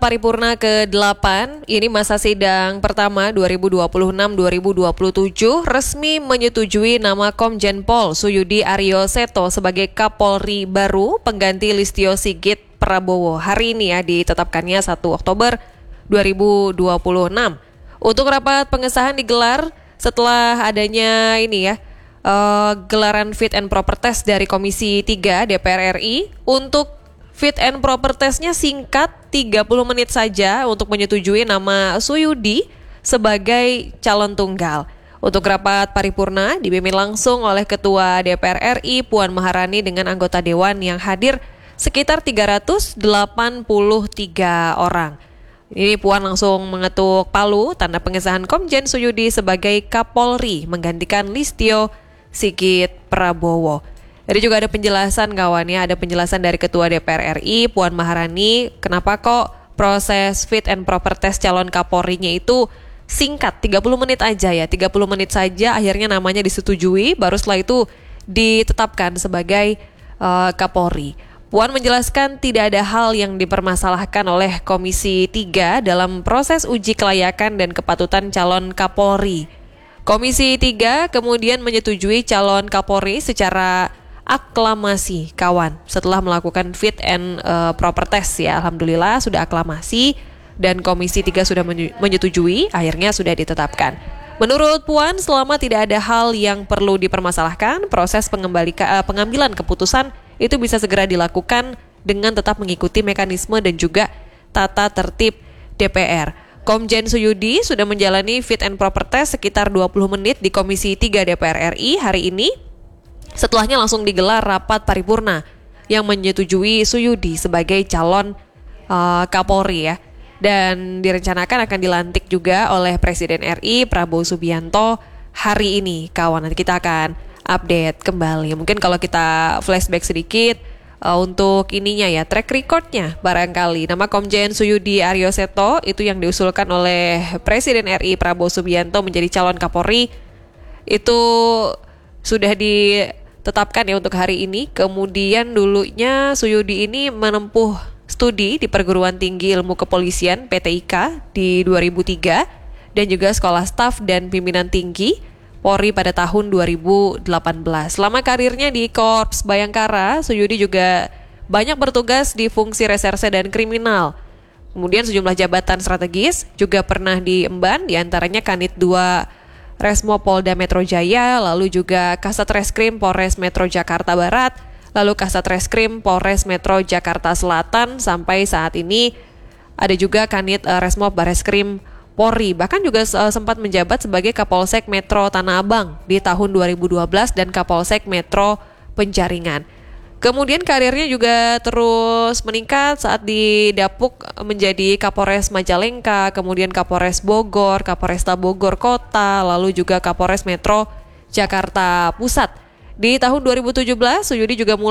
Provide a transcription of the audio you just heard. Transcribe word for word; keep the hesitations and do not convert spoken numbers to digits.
paripurna ke delapan, ini masa sidang pertama dua ribu dua puluh enam dua ribu dua puluh tujuh resmi menyetujui nama Komjen Pol Suyudi Aryo Seto sebagai Kapolri baru pengganti Listio Sigit Prabowo. Hari ini ya ditetapkannya satu Oktober dua ribu dua puluh enam. Untuk rapat pengesahan digelar setelah adanya ini ya, uh, gelaran fit and proper test dari Komisi tiga D P R R I. Untuk fit and proper testnya singkat, tiga puluh menit saja untuk menyetujui nama Suyudi sebagai calon tunggal. Untuk rapat paripurna dipimpin langsung oleh Ketua D P R R I Puan Maharani dengan anggota Dewan yang hadir sekitar tiga ratus delapan puluh tiga orang. Ini Puan langsung mengetuk palu tanda pengesahan Komjen Suyudi sebagai Kapolri menggantikan Listio Sigit Prabowo. Jadi juga ada penjelasan kawan ya, ada penjelasan dari Ketua D P R R I Puan Maharani kenapa kok proses fit and proper test calon Kapolrinya itu singkat, tiga puluh menit aja ya, tiga puluh menit saja akhirnya namanya disetujui, baru setelah itu ditetapkan sebagai uh, Kapolri. Puan menjelaskan tidak ada hal yang dipermasalahkan oleh Komisi tiga dalam proses uji kelayakan dan kepatutan calon Kapolri. Komisi tiga kemudian menyetujui calon Kapolri secara aklamasi kawan setelah melakukan fit and uh, proper test ya. Alhamdulillah sudah aklamasi dan Komisi tiga sudah menyetujui, akhirnya sudah ditetapkan. Menurut Puan, selama tidak ada hal yang perlu dipermasalahkan, proses uh, pengambilan keputusan itu bisa segera dilakukan dengan tetap mengikuti mekanisme dan juga tata tertib D P R. Komjen Suyudi sudah menjalani fit and proper test sekitar dua puluh menit di Komisi tiga D P R R I hari ini. Setelahnya langsung digelar rapat paripurna yang menyetujui Suyudi sebagai calon uh, Kapolri ya. Dan direncanakan akan dilantik juga oleh Presiden R I Prabowo Subianto hari ini kawan. Nanti kita akan update kembali. Mungkin kalau kita flashback sedikit uh, untuk ininya ya, track recordnya barangkali. Nama Komjen Suyudi Aryo Seto itu yang diusulkan oleh Presiden R I Prabowo Subianto menjadi calon Kapolri itu sudah ditetapkan ya untuk hari ini. Kemudian dulunya Suyudi ini menempuh studi di Perguruan Tinggi Ilmu Kepolisian P T I K di dua ribu tiga dan juga Sekolah Staf dan Pimpinan Tinggi Polri pada tahun dua ribu delapan belas. Selama karirnya di Korps Bayangkara, Suyudi juga banyak bertugas di fungsi reserse dan kriminal. Kemudian sejumlah jabatan strategis juga pernah diemban, diantaranya Kanit dua Resmo Polda Metro Jaya, lalu juga Kasat Reskrim Polres Metro Jakarta Barat, lalu Kasat Reskrim Polres Metro Jakarta Selatan, sampai saat ini ada juga Kanit uh, Resmo Bareskrim Polri, bahkan juga uh, sempat menjabat sebagai Kapolsek Metro Tanah Abang di tahun dua ribu dua belas dan Kapolsek Metro Penjaringan. Kemudian karirnya juga terus meningkat saat didapuk menjadi Kapolres Majalengka, kemudian Kapolres Bogor, Kapolresta Bogor Kota, lalu juga Kapolres Metro Jakarta Pusat. Di tahun dua ribu tujuh belas, Suyudi juga mulai